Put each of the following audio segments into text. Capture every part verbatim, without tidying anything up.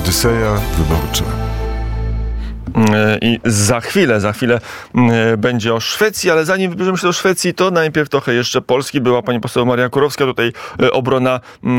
Odyseja wyborcza. I za chwilę, za chwilę będzie o Szwecji, ale zanim wybierzemy się do Szwecji, to najpierw trochę jeszcze Polski. Była pani poseł Maria Kurowska, tutaj obrona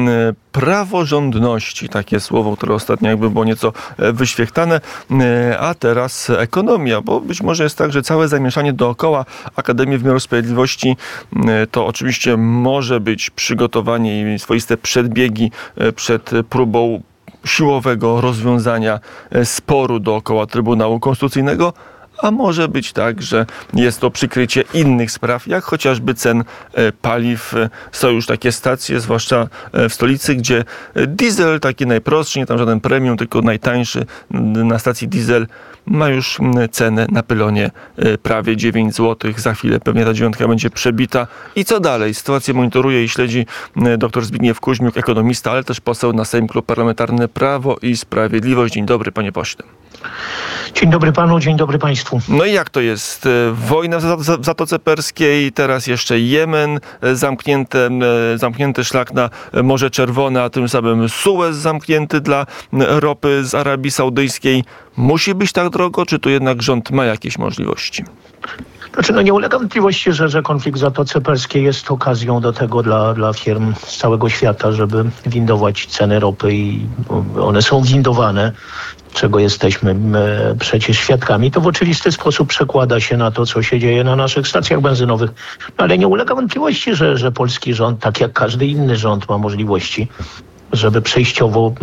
praworządności, takie słowo, które ostatnio jakby było nieco wyświechtane, a teraz ekonomia, bo być może jest tak, że całe zamieszanie dookoła Akademii Wymiaru Sprawiedliwości to oczywiście może być przygotowanie i swoiste przedbiegi przed próbą siłowego rozwiązania sporu dookoła Trybunału Konstytucyjnego, a może być tak, że jest to przykrycie innych spraw, jak chociażby cen paliw. Są już takie stacje, zwłaszcza w stolicy, gdzie diesel, taki najprostszy, nie tam żaden premium, tylko najtańszy na stacji diesel, ma już cenę na pylonie prawie dziewięć złotych. Za chwilę pewnie ta dziewiątka będzie przebita. I co dalej? Sytuację monitoruje i śledzi dr Zbigniew Kuźmiuk, ekonomista, ale też poseł na Sejm Klub Parlamentarny Prawo i Sprawiedliwość. Dzień dobry, panie pośle. Dzień dobry panu, dzień dobry państwu. No i jak to jest? Wojna w Zatoce Perskiej, teraz jeszcze Jemen, zamknięte, zamknięty szlak na Morze Czerwone, a tym samym Suez zamknięty dla ropy z Arabii Saudyjskiej. Musi być tak drogo, czy tu jednak rząd ma jakieś możliwości? Znaczy, no nie ulega wątpliwości, że, że konflikt w Zatoce Perskiej jest okazją do tego dla, dla firm z całego świata, żeby windować ceny ropy i one są windowane, czego jesteśmy przecież świadkami. To w oczywisty sposób przekłada się na to, co się dzieje na naszych stacjach benzynowych. No, ale nie ulega wątpliwości, że, że polski rząd, tak jak każdy inny rząd, ma możliwości, żeby przejściowo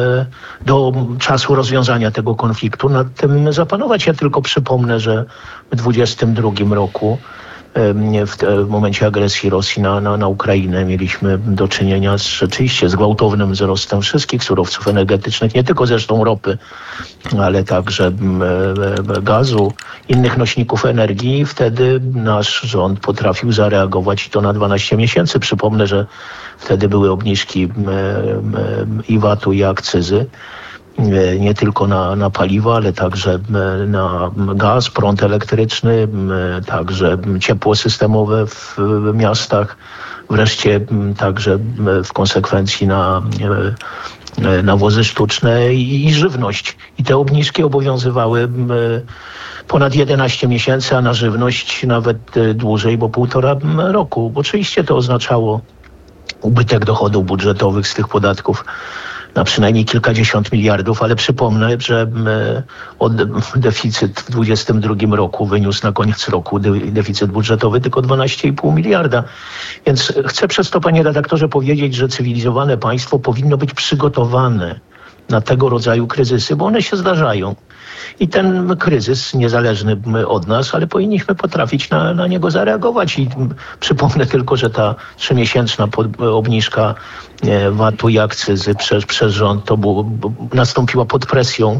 do czasu rozwiązania tego konfliktu nad tym zapanować. Ja tylko przypomnę, że w dwudziestym drugim roku, w, w momencie agresji Rosji na, na, na Ukrainę, mieliśmy do czynienia z rzeczywiście z gwałtownym wzrostem wszystkich surowców energetycznych, nie tylko zresztą ropy, ale także gazu, innych nośników energii. Wtedy nasz rząd potrafił zareagować i to na dwanaście miesięcy. Przypomnę, że wtedy były obniżki i vatu, i akcyzy. Nie tylko na, na paliwa, ale także na gaz, prąd elektryczny, także ciepło systemowe w miastach, wreszcie także w konsekwencji na nawozy sztuczne i, i żywność. I te obniżki obowiązywały ponad jedenaście miesięcy, a na żywność nawet dłużej, bo półtora roku. Oczywiście to oznaczało ubytek dochodów budżetowych z tych podatków na przynajmniej kilkadziesiąt miliardów, ale przypomnę, że deficyt w dwudziestym drugim roku wyniósł na koniec roku deficyt budżetowy tylko dwanaście i pół miliarda. Więc chcę przez to, panie redaktorze, powiedzieć, że cywilizowane państwo powinno być przygotowane na tego rodzaju kryzysy, bo one się zdarzają. I ten kryzys, niezależny od nas, ale powinniśmy potrafić na, na niego zareagować. I przypomnę tylko, że ta trzymiesięczna obniżka vatu i akcyzy przez, przez rząd to było, nastąpiła pod presją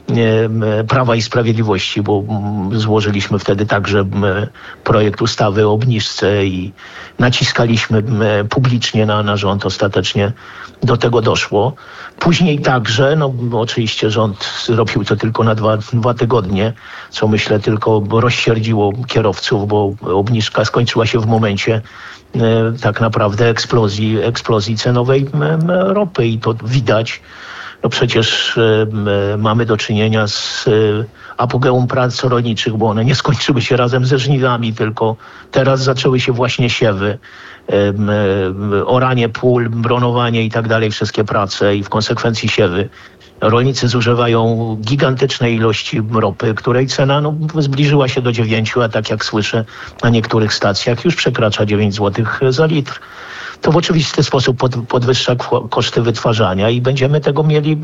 Prawa i Sprawiedliwości, bo złożyliśmy wtedy także projekt ustawy o obniżce i naciskaliśmy publicznie na, na rząd. Ostatecznie do tego doszło. Później także, no oczywiście rząd zrobił to tylko na dwa, dwa tygodnie, co myślę tylko rozsierdziło kierowców, bo obniżka skończyła się w momencie e, tak naprawdę eksplozji, eksplozji cenowej ropy i to widać. No przecież y, y, mamy do czynienia z y, apogeum prac rolniczych, bo one nie skończyły się razem ze żniwami, tylko teraz zaczęły się właśnie siewy, y, y, oranie pól, bronowanie i tak dalej, wszystkie prace i w konsekwencji siewy. Rolnicy zużywają gigantyczne ilości ropy, której cena no, zbliżyła się do dziewięciu, a tak jak słyszę na niektórych stacjach już przekracza dziewięć złotych za litr. To w oczywisty sposób pod, podwyższa koszty wytwarzania i będziemy tego mieli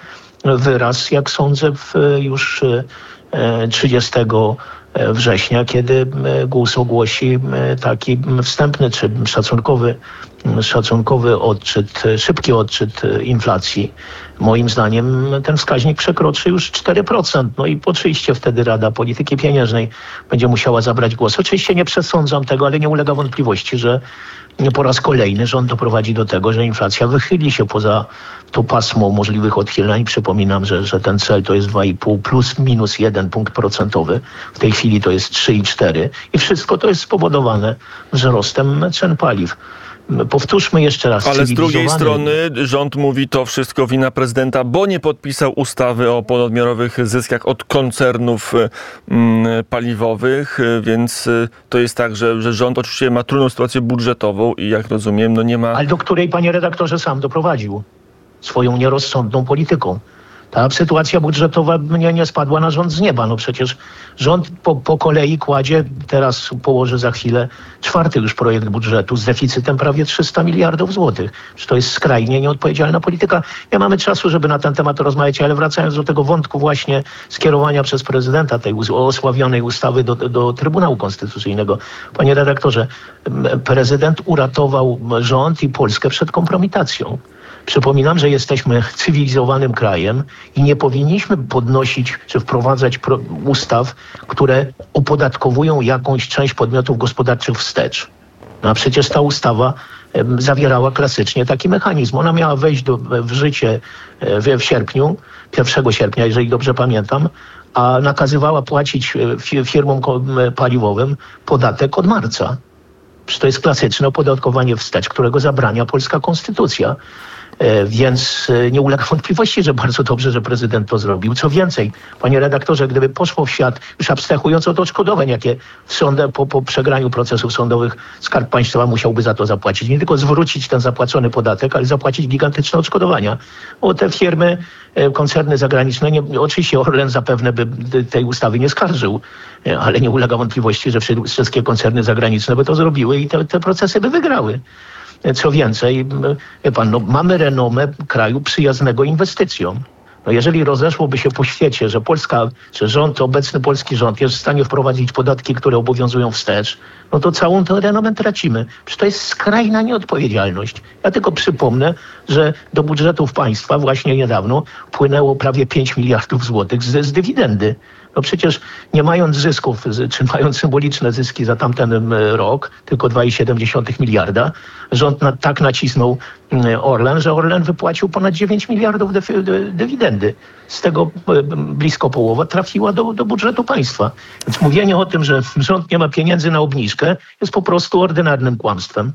wyraz, jak sądzę, w już trzydziestego września, kiedy G U S ogłosi taki wstępny czy szacunkowy, szacunkowy odczyt, szybki odczyt inflacji. Moim zdaniem ten wskaźnik przekroczy już cztery procent. No i oczywiście wtedy Rada Polityki Pieniężnej będzie musiała zabrać głos. Oczywiście nie przesądzam tego, ale nie ulega wątpliwości, że po raz kolejny rząd doprowadzi do tego, że inflacja wychyli się poza to pasmo możliwych odchyleń. Przypominam, że, że ten cel to jest dwa i pół plus minus jeden punkt procentowy. W tej chwili to jest trzy i cztery. I wszystko to jest spowodowane wzrostem cen paliw. Powtórzmy jeszcze raz. Ale z drugiej strony rząd mówi, to wszystko wina prezydenta, bo nie podpisał ustawy o ponadmiarowych zyskach od koncernów mm, paliwowych, więc to jest tak, że, że rząd oczywiście ma trudną sytuację budżetową i jak rozumiem, no nie ma... Ale do której, panie redaktorze, sam doprowadził swoją nierozsądną polityką. Ta sytuacja budżetowa nie, nie spadła na rząd z nieba. No przecież rząd po, po kolei kładzie, teraz położy za chwilę czwarty już projekt budżetu z deficytem prawie trzysta miliardów złotych. Czy to jest skrajnie nieodpowiedzialna polityka? Nie mamy czasu, żeby na ten temat rozmawiać, ale wracając do tego wątku właśnie skierowania przez prezydenta tej osławionej ustawy do, do Trybunału Konstytucyjnego. Panie redaktorze, prezydent uratował rząd i Polskę przed kompromitacją. Przypominam, że jesteśmy cywilizowanym krajem i nie powinniśmy podnosić czy wprowadzać pro- ustaw, które opodatkowują jakąś część podmiotów gospodarczych wstecz. No a przecież ta ustawa em, zawierała klasycznie taki mechanizm. Ona miała wejść do, w życie e, w, w sierpniu, pierwszego sierpnia, jeżeli dobrze pamiętam, a nakazywała płacić e, firmom paliwowym podatek od marca. Przecież to jest klasyczne opodatkowanie wstecz, którego zabrania polska konstytucja. Więc nie ulega wątpliwości, że bardzo dobrze, że prezydent to zrobił. Co więcej, panie redaktorze, gdyby poszło w świat, już abstrahując od odszkodowań, jakie w sądach, po, po przegraniu procesów sądowych Skarb Państwa musiałby za to zapłacić. Nie tylko zwrócić ten zapłacony podatek, ale zapłacić gigantyczne odszkodowania. Bo te firmy, koncerny zagraniczne, nie, oczywiście Orlen zapewne by tej ustawy nie skarżył, ale nie ulega wątpliwości, że wszystkie koncerny zagraniczne by to zrobiły i te, te procesy by wygrały. Co więcej, wie pan, no, mamy renomę kraju przyjaznego inwestycjom. No, jeżeli rozeszłoby się po świecie, że Polska, że rząd, obecny polski rząd jest w stanie wprowadzić podatki, które obowiązują wstecz, no to całą tę renomę tracimy. Przecież to jest skrajna nieodpowiedzialność. Ja tylko przypomnę, że do budżetów państwa właśnie niedawno płynęło prawie pięć miliardów złotych z, z dywidendy. No przecież nie mając zysków, czy mając symboliczne zyski za tamten rok, tylko dwa przecinek siedem miliarda, rząd na, tak nacisnął Orlen, że Orlen wypłacił ponad dziewięć miliardów dywidendy. Z tego blisko połowa trafiła do, do budżetu państwa. Więc mówienie o tym, że rząd nie ma pieniędzy na obniżkę, jest po prostu ordynarnym kłamstwem.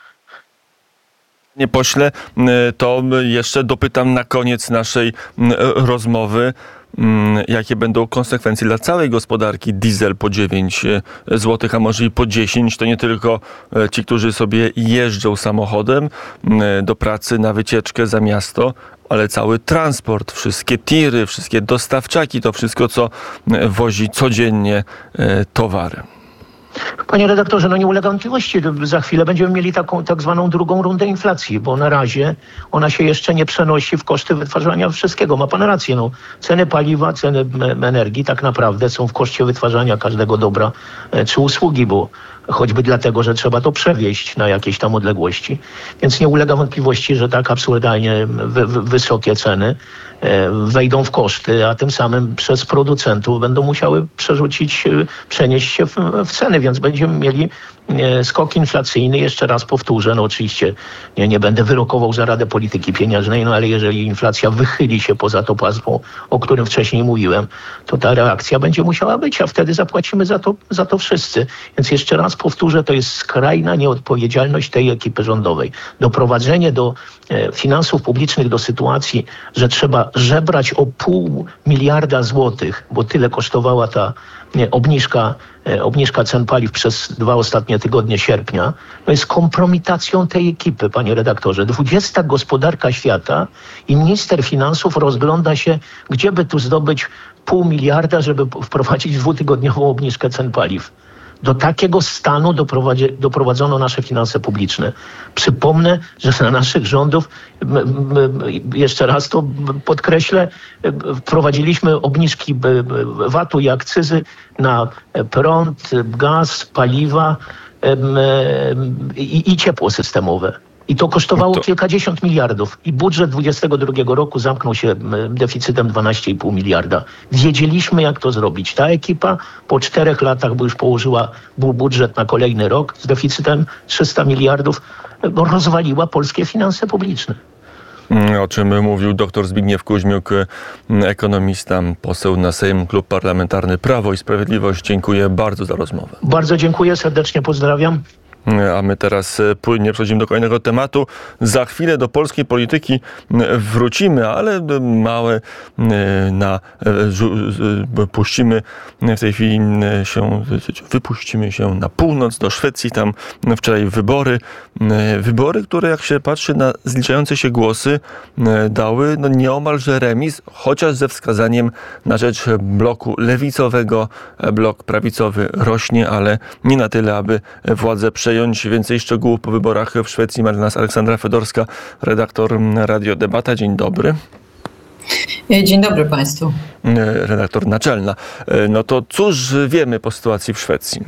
Panie pośle, to jeszcze dopytam na koniec naszej rozmowy, jakie będą konsekwencje dla całej gospodarki. Diesel po dziewięć złotych, a może i po dziesięć. To nie tylko ci, którzy sobie jeżdżą samochodem do pracy, na wycieczkę za miasto, ale cały transport, wszystkie tiry, wszystkie dostawczaki, to wszystko, co wozi codziennie towary. Panie redaktorze, no nie ulega wątpliwości. Za chwilę będziemy mieli taką tak zwaną drugą rundę inflacji, bo na razie ona się jeszcze nie przenosi w koszty wytwarzania wszystkiego. Ma pan rację, no. Ceny paliwa, ceny energii tak naprawdę są w koszcie wytwarzania każdego dobra czy usługi, bo choćby dlatego, że trzeba to przewieźć na jakieś tam odległości. Więc nie ulega wątpliwości, że tak absurdalnie wy, wy, wysokie ceny wejdą w koszty, a tym samym przez producentów będą musiały przerzucić, przenieść się w, w ceny, więc będziemy mieli skok inflacyjny. Jeszcze raz powtórzę, no oczywiście nie, nie będę wyrokował za Radę Polityki Pieniężnej, no ale jeżeli inflacja wychyli się poza to pasmo, o którym wcześniej mówiłem, to ta reakcja będzie musiała być, a wtedy zapłacimy za to, za to wszyscy. Więc jeszcze raz powtórzę, to jest skrajna nieodpowiedzialność tej ekipy rządowej. Doprowadzenie do e, finansów publicznych do sytuacji, że trzeba żebrać o pół miliarda złotych, bo tyle kosztowała ta nie, obniżka, e, obniżka cen paliw przez dwa ostatnie tygodnie sierpnia, to jest kompromitacją tej ekipy, panie redaktorze. dwudziesta gospodarka świata i minister finansów rozgląda się, gdzie by tu zdobyć pół miliarda, żeby wprowadzić dwutygodniową obniżkę cen paliw. Do takiego stanu doprowadzono nasze finanse publiczne. Przypomnę, że za naszych rządów, jeszcze raz to podkreślę, wprowadziliśmy obniżki vatu i akcyzy na prąd, gaz, paliwa i, i ciepło systemowe. I to kosztowało to... kilkadziesiąt miliardów. I budżet dwudziestego drugiego roku zamknął się deficytem dwanaście i pół miliarda. Wiedzieliśmy, jak to zrobić. Ta ekipa po czterech latach, bo już położyła budżet na kolejny rok z deficytem trzysta miliardów, rozwaliła polskie finanse publiczne. O czym mówił dr Zbigniew Kuźmiuk, ekonomista, poseł na Sejm, Klub Parlamentarny Prawo i Sprawiedliwość. Dziękuję bardzo za rozmowę. Bardzo dziękuję, serdecznie pozdrawiam. A my teraz płynnie przechodzimy do kolejnego tematu. Za chwilę do polskiej polityki wrócimy, ale małe na puścimy w tej chwili się, wypuścimy się na północ do Szwecji. Tam wczoraj wybory. Wybory, które jak się patrzy na zliczające się głosy, dały no nieomalże remis, chociaż ze wskazaniem na rzecz bloku lewicowego. Blok prawicowy rośnie, ale nie na tyle, aby władzę przejąć. Więcej szczegółów po wyborach w Szwecji ma dla nas Aleksandra Fedorska, redaktor Radio Debata. Dzień dobry. Dzień dobry Państwu. Redaktor naczelna. No to cóż wiemy po sytuacji w Szwecji?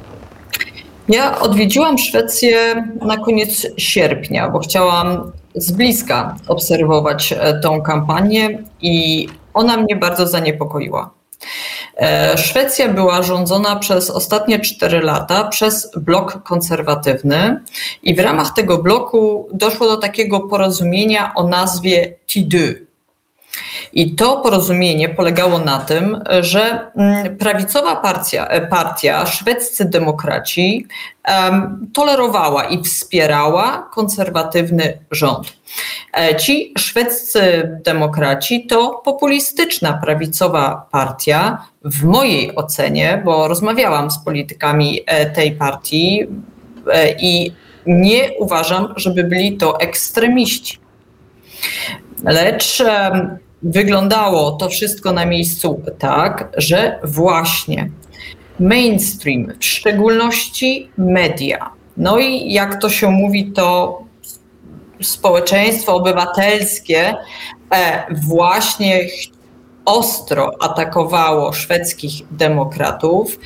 Ja odwiedziłam Szwecję na koniec sierpnia, bo chciałam z bliska obserwować tą kampanię i ona mnie bardzo zaniepokoiła. Szwecja była rządzona przez ostatnie cztery lata przez blok konserwatywny i w ramach tego bloku doszło do takiego porozumienia o nazwie T D. I to porozumienie polegało na tym, że prawicowa partia, partia szwedzcy demokraci um, tolerowała i wspierała konserwatywny rząd. Ci szwedzcy demokraci to populistyczna prawicowa partia, w mojej ocenie, bo rozmawiałam z politykami tej partii i nie uważam, żeby byli to ekstremiści. Lecz wyglądało to wszystko na miejscu tak, że właśnie mainstream, w szczególności media, no i jak to się mówi, to społeczeństwo obywatelskie właśnie ostro atakowało szwedzkich demokratów,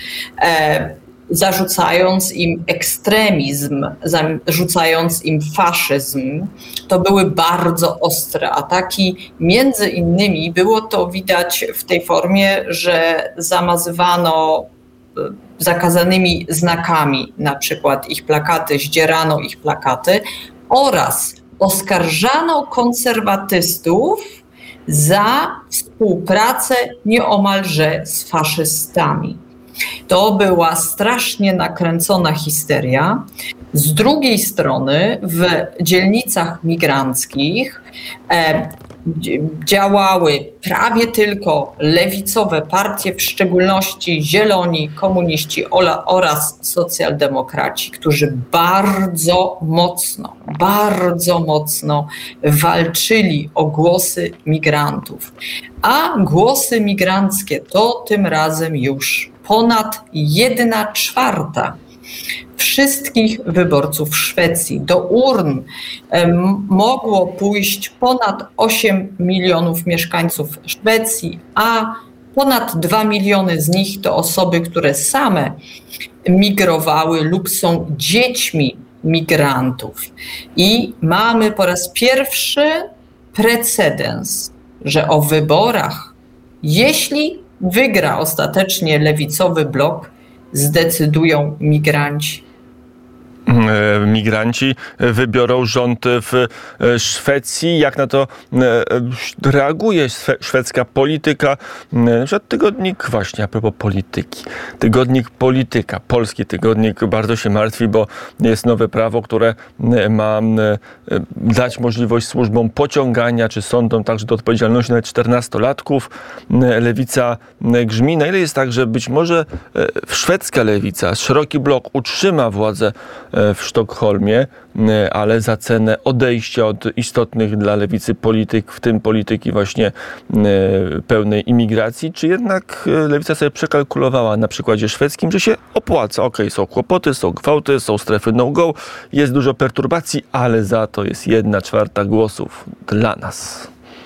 zarzucając im ekstremizm, zarzucając im faszyzm. To były bardzo ostre ataki. Między innymi było to widać w tej formie, że zamazywano zakazanymi znakami, na przykład ich plakaty, zdzierano ich plakaty oraz oskarżano konserwatystów za współpracę nieomalże z faszystami. To była strasznie nakręcona histeria. Z drugiej strony w dzielnicach migranckich e, działały prawie tylko lewicowe partie, w szczególności Zieloni, komuniści oraz socjaldemokraci, którzy bardzo mocno, bardzo mocno walczyli o głosy migrantów. A głosy migranckie to tym razem już ponad jedna czwarta wszystkich wyborców w Szwecji. Do urn mogło pójść ponad osiem milionów mieszkańców Szwecji, a ponad dwa miliony z nich to osoby, które same migrowały lub są dziećmi migrantów. I mamy po raz pierwszy precedens, że o wyborach, jeśli wygra ostatecznie lewicowy blok, zdecydują migranci. Migranci wybiorą rząd w Szwecji. Jak na to reaguje szwedzka polityka? Na przykład tygodnik, właśnie a propos polityki, tygodnik Polityka, polski tygodnik bardzo się martwi, bo jest nowe prawo, które ma dać możliwość służbom pociągania czy sądom także do odpowiedzialności nawet czternastolatków. Lewica grzmi. Na ile jest tak, że być może szwedzka lewica, szeroki blok utrzyma władzę w Sztokholmie, ale za cenę odejścia od istotnych dla lewicy polityk, w tym polityki właśnie pełnej imigracji, czy jednak lewica sobie przekalkulowała na przykładzie szwedzkim, że się opłaca. Okej, są kłopoty, są gwałty, są strefy no-go, jest dużo perturbacji, ale za to jest jedna czwarta głosów dla nas.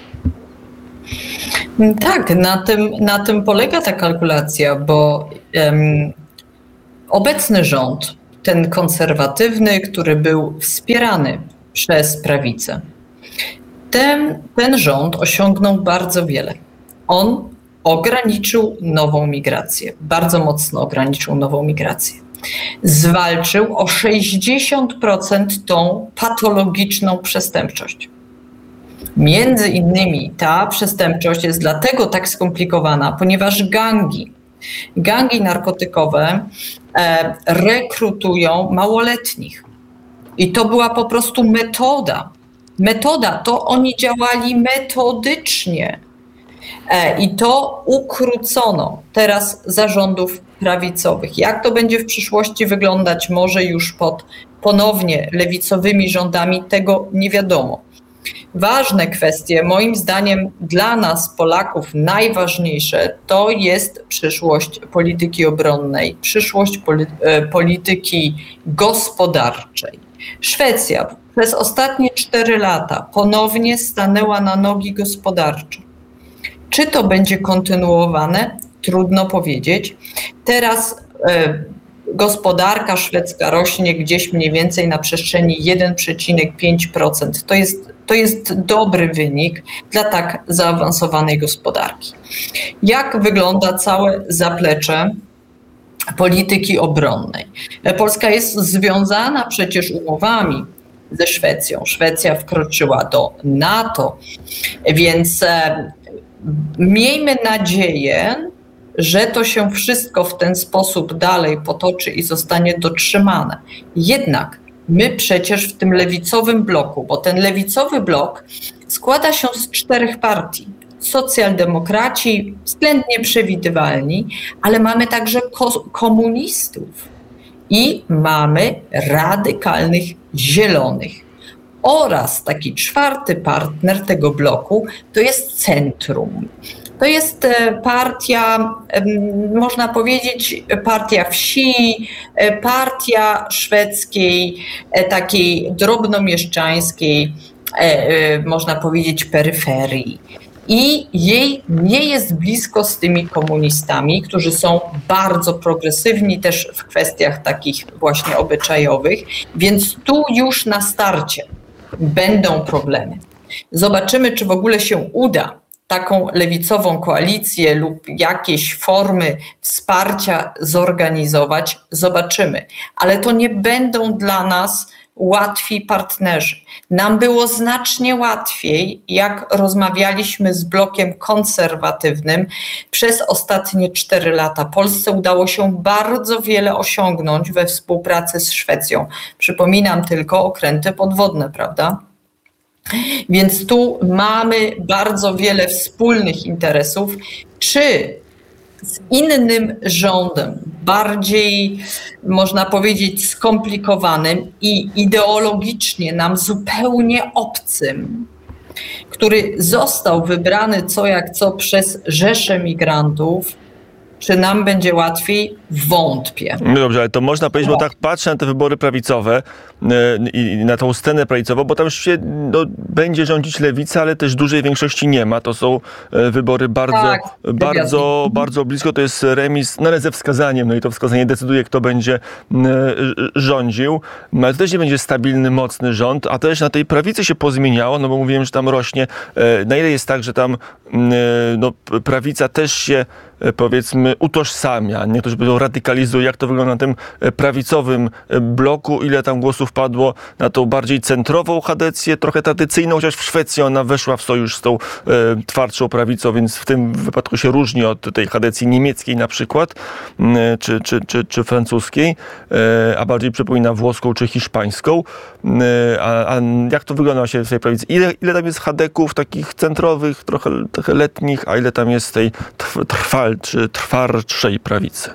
Tak, na tym, na tym polega ta kalkulacja, bo um, obecny rząd, ten konserwatywny, który był wspierany przez prawicę. Ten, ten rząd osiągnął bardzo wiele. On ograniczył nową migrację, bardzo mocno ograniczył nową migrację. Zwalczył o sześćdziesiąt procent tą patologiczną przestępczość. Między innymi ta przestępczość jest dlatego tak skomplikowana, ponieważ gangi, gangi narkotykowe rekrutują małoletnich. I to była po prostu metoda. Metoda, to oni działali metodycznie. I to ukrócono teraz za rządów prawicowych. Jak to będzie w przyszłości wyglądać, może już pod ponownie lewicowymi rządami, tego nie wiadomo. Ważne kwestie, moim zdaniem dla nas, Polaków, najważniejsze to jest przyszłość polityki obronnej, przyszłość poli- polityki gospodarczej. Szwecja przez ostatnie cztery lata ponownie stanęła na nogi gospodarczo. Czy to będzie kontynuowane? Trudno powiedzieć. Teraz e, gospodarka szwedzka rośnie gdzieś mniej więcej na przestrzeni jeden przecinek pięć procent. To jest, to jest dobry wynik dla tak zaawansowanej gospodarki. Jak wygląda całe zaplecze polityki obronnej? Polska jest związana przecież umowami ze Szwecją. Szwecja wkroczyła do NATO, więc e, miejmy nadzieję, że to się wszystko w ten sposób dalej potoczy i zostanie dotrzymane. Jednak my przecież w tym lewicowym bloku, bo ten lewicowy blok składa się z czterech partii. Socjaldemokraci, względnie przewidywalni, ale mamy także ko- komunistów i mamy radykalnych zielonych. Oraz taki czwarty partner tego bloku to jest Centrum. To jest partia, można powiedzieć, partia wsi, partia szwedzkiej, takiej drobnomieszczańskiej, można powiedzieć, peryferii. I jej nie jest blisko z tymi komunistami, którzy są bardzo progresywni też w kwestiach takich właśnie obyczajowych, więc tu już na starcie będą problemy. Zobaczymy, czy w ogóle się uda taką lewicową koalicję lub jakieś formy wsparcia zorganizować. Zobaczymy. Ale to nie będą dla nas łatwi partnerzy. Nam było znacznie łatwiej, jak rozmawialiśmy z blokiem konserwatywnym przez ostatnie cztery lata. Polsce udało się bardzo wiele osiągnąć we współpracy z Szwecją. Przypominam tylko okręty podwodne, prawda? Więc tu mamy bardzo wiele wspólnych interesów. Czy z innym rządem, bardziej można powiedzieć skomplikowanym i ideologicznie nam zupełnie obcym, który został wybrany co jak co przez rzesze migrantów, czy nam będzie łatwiej? Wątpię. No dobrze, ale to można powiedzieć, bo tak patrzę na te wybory prawicowe i na tą scenę prawicową, bo tam się no, będzie rządzić lewica, ale też dużej większości nie ma. To są wybory bardzo, tak, bardzo, bardzo blisko. To jest remis, no ale ze wskazaniem. No i to wskazanie decyduje, kto będzie rządził. No, ale to też nie będzie stabilny, mocny rząd, a też na tej prawicy się pozmieniało, no bo mówiłem, że tam rośnie. Na ile jest tak, że tam no, prawica też się, powiedzmy, utożsamia. Niektórzy będą radykalizuje, jak to wygląda na tym prawicowym bloku, ile tam głosów padło na tą bardziej centrową chadecję, trochę tradycyjną, chociaż w Szwecji ona weszła w sojusz z tą e, twardszą prawicą, więc w tym wypadku się różni od tej chadecji niemieckiej na przykład, e, czy, czy, czy, czy francuskiej, e, a bardziej przypomina włoską czy hiszpańską. E, a, a jak to wygląda się w tej prawicy? Ile, ile tam jest chadeków takich centrowych, trochę, trochę letnich, a ile tam jest tej trwal, czy twardszej prawicy?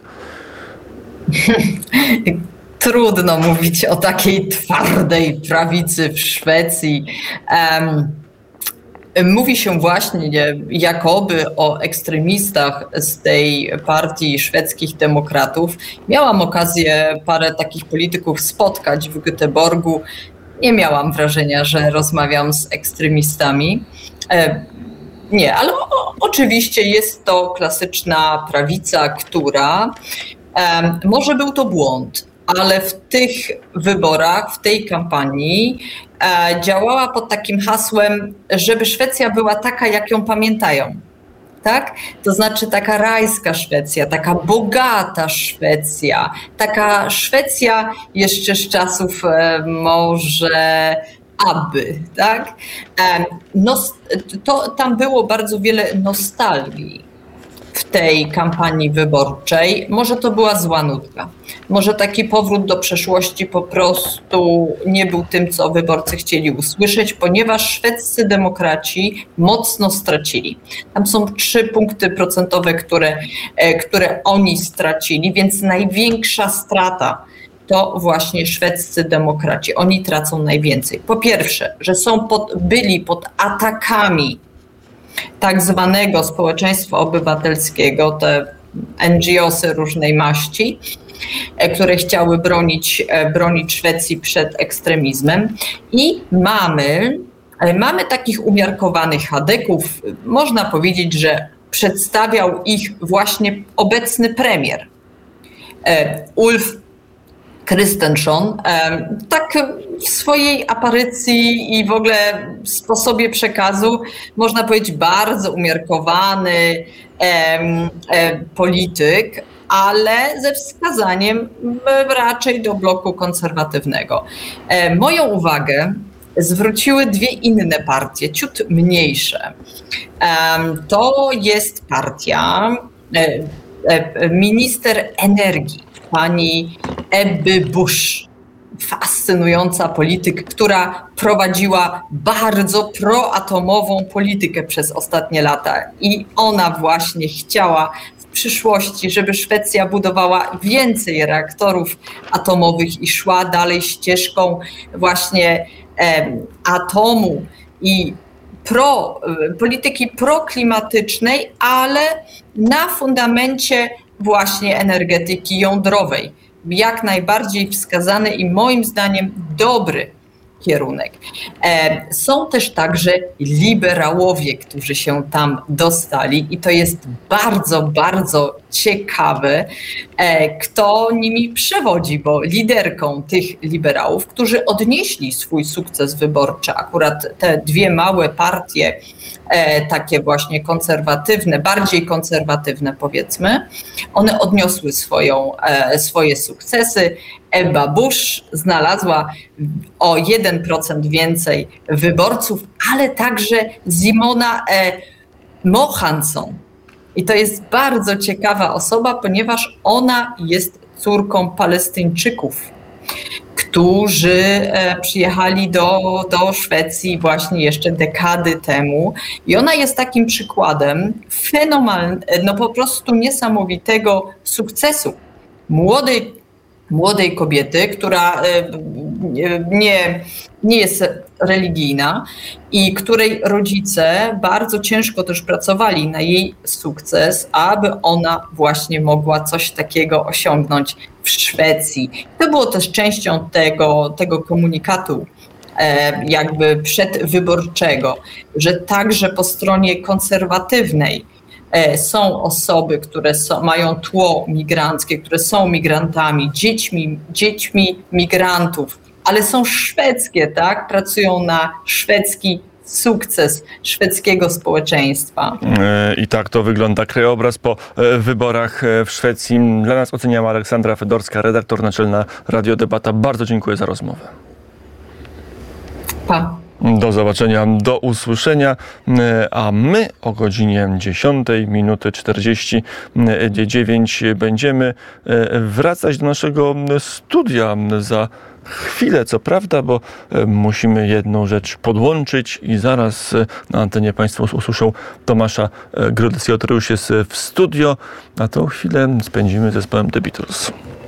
Trudno mówić o takiej twardej prawicy w Szwecji. Um, mówi się właśnie jakoby o ekstremistach z tej partii szwedzkich demokratów. Miałam okazję parę takich polityków spotkać w Göteborgu. Nie miałam wrażenia, że rozmawiam z ekstremistami. Nie, ale o, oczywiście jest to klasyczna prawica, która um, może był to błąd, ale w tych wyborach, w tej kampanii e, działała pod takim hasłem, żeby Szwecja była taka, jak ją pamiętają. Tak? To znaczy taka rajska Szwecja, taka bogata Szwecja, taka Szwecja jeszcze z czasów e, może aby, tak? No, to, tam było bardzo wiele nostalgii w tej kampanii wyborczej. Może to była zła nutka. Może taki powrót do przeszłości po prostu nie był tym, co wyborcy chcieli usłyszeć, ponieważ szwedzcy demokraci mocno stracili. Tam są trzy punkty procentowe, które, które oni stracili, więc największa strata to właśnie szwedzcy demokraci. Oni tracą najwięcej. Po pierwsze, że są pod, byli pod atakami tak zwanego społeczeństwa obywatelskiego, te N G O sy różnej maści, które chciały bronić, bronić Szwecji przed ekstremizmem. I mamy, mamy takich umiarkowanych chadeków. Można powiedzieć, że przedstawiał ich właśnie obecny premier Ulf Kristersson. Tak w swojej aparycji i w ogóle sposobie przekazu można powiedzieć bardzo umiarkowany polityk, ale ze wskazaniem raczej do bloku konserwatywnego. Moją uwagę zwróciły dwie inne partie, ciut mniejsze. To jest partia minister energii, pani Ebby Busch. Fascynująca polityk, która prowadziła bardzo proatomową politykę przez ostatnie lata. I ona właśnie chciała w przyszłości, żeby Szwecja budowała więcej reaktorów atomowych i szła dalej ścieżką właśnie e, atomu i pro, polityki proklimatycznej, ale na fundamencie właśnie energetyki jądrowej. Jak najbardziej wskazany i moim zdaniem dobry kierunek. Są też także liberałowie, którzy się tam dostali i to jest bardzo, bardzo ciekawe, kto nimi przewodzi, bo liderką tych liberałów, którzy odnieśli swój sukces wyborczy, akurat te dwie małe partie, takie właśnie konserwatywne, bardziej konserwatywne powiedzmy, one odniosły swoją, swoje sukcesy. Ebba Busch znalazła o jeden procent więcej wyborców, ale także Simona Mohansson. I to jest bardzo ciekawa osoba, ponieważ ona jest córką Palestyńczyków, którzy przyjechali do, do Szwecji właśnie jeszcze dekady temu. I ona jest takim przykładem fenomenalnego, no po prostu niesamowitego sukcesu młodej, młodej kobiety, która nie, nie jest religijna i której rodzice bardzo ciężko też pracowali na jej sukces, aby ona właśnie mogła coś takiego osiągnąć w Szwecji. To było też częścią tego, tego komunikatu e, jakby przedwyborczego, że także po stronie konserwatywnej e, są osoby, które są, mają tło migranckie, które są migrantami, dziećmi, dziećmi migrantów, ale są szwedzkie, tak? Pracują na szwedzki sukces szwedzkiego społeczeństwa. I tak to wygląda krajobraz po wyborach w Szwecji. Dla nas oceniała Aleksandra Fedorska, redaktor naczelna Radio Debata. Bardzo dziękuję za rozmowę. Pa. Do zobaczenia, do usłyszenia, a my o godzinie dziesiątej minuty czterdzieści dziewięć będziemy wracać do naszego studia za chwilę, co prawda, bo musimy jedną rzecz podłączyć i zaraz na antenie Państwo usłyszą Tomasza Grodeckiego, który już jest w studio, a tą chwilę spędzimy z zespołem The Beatles.